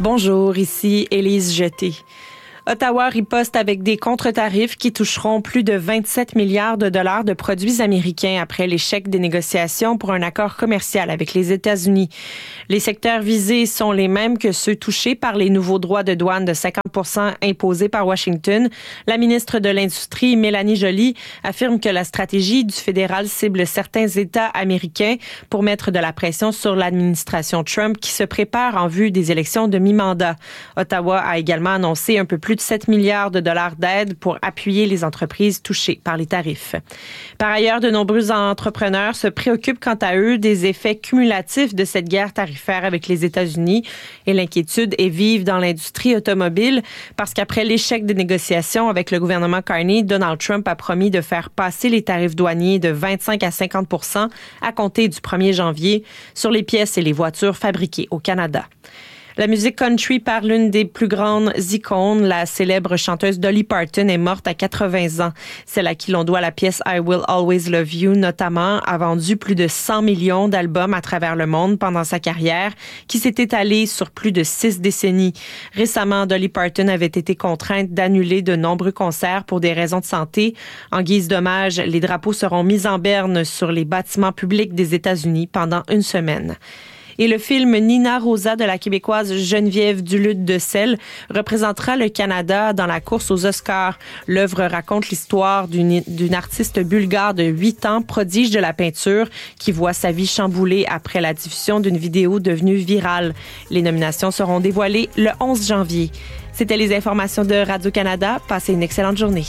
Bonjour, ici Élise Jeté. Ottawa riposte avec des contre-tarifs qui toucheront plus de 27 milliards de dollars de produits américains après l'échec des négociations pour un accord commercial avec les États-Unis. Les secteurs visés sont les mêmes que ceux touchés par les nouveaux droits de douane de 50% imposés par Washington. La ministre de l'Industrie, Mélanie Joly, affirme que la stratégie du fédéral cible certains États américains pour mettre de la pression sur l'administration Trump qui se prépare en vue des élections de mi-mandat. Ottawa a également annoncé un peu plus de 7 milliards de dollars d'aide pour appuyer les entreprises touchées par les tarifs. Par ailleurs, de nombreux entrepreneurs se préoccupent quant à eux des effets cumulatifs de cette guerre tarifaire avec les États-Unis et l'inquiétude est vive dans l'industrie automobile parce qu'après l'échec des négociations avec le gouvernement Carney, Donald Trump a promis de faire passer les tarifs douaniers de 25 à 50% à compter du 1er janvier sur les pièces et les voitures fabriquées au Canada. La musique country par l'une des plus grandes icônes, la célèbre chanteuse Dolly Parton, est morte à 80 ans. Celle à qui l'on doit la pièce I Will Always Love You, notamment, a vendu plus de 100 millions d'albums à travers le monde pendant sa carrière, qui s'est étalée sur plus de 6 décennies. Récemment, Dolly Parton avait été contrainte d'annuler de nombreux concerts pour des raisons de santé. En guise d'hommage, les drapeaux seront mis en berne sur les bâtiments publics des États-Unis pendant une semaine. Et le film Nina Rosa de la Québécoise Geneviève Duluth de Selle représentera le Canada dans la course aux Oscars. L'œuvre raconte l'histoire d'une artiste bulgare de 8 ans, prodige de la peinture, qui voit sa vie chamboulée après la diffusion d'une vidéo devenue virale. Les nominations seront dévoilées le 11 janvier. C'était les informations de Radio-Canada. Passez une excellente journée.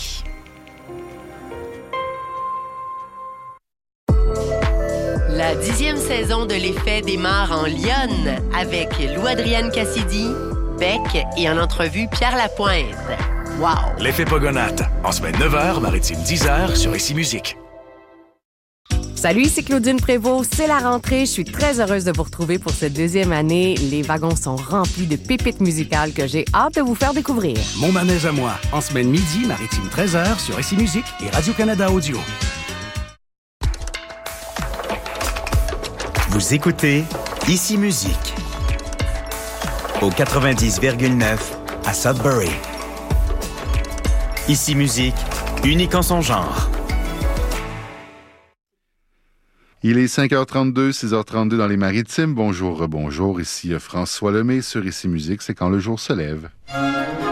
La 10e saison de l'Effet démarre en Lyonne avec Lou-Adrienne Cassidy, Beck et en entrevue Pierre Lapointe. Wow! L'Effet Pogonate, en semaine 9h, maritime 10h sur Ici Musique. Salut, ici Claudine Prévost. C'est la rentrée. Je suis très heureuse de vous retrouver pour cette deuxième année. Les wagons sont remplis de pépites musicales que j'ai hâte de vous faire découvrir. Mon manège à moi, en semaine midi, maritime 13h sur Ici Musique et Radio-Canada Audio. Vous écoutez Ici Musique au 90,9 à Sudbury. Ici Musique, unique en son genre. Il est 5h32, 6h32 dans les Maritimes. Bonjour, bonjour. Ici François Lemay sur Ici Musique. C'est quand le jour se lève.